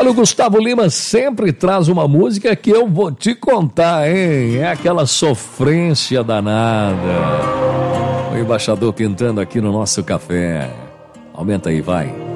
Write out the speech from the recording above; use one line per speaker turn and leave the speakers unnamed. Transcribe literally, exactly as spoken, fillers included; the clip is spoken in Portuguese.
Olha, o Gustavo Lima sempre traz uma música que eu vou te contar, hein? É aquela sofrência danada. O embaixador pintando aqui no nosso café. Aumenta aí, vai.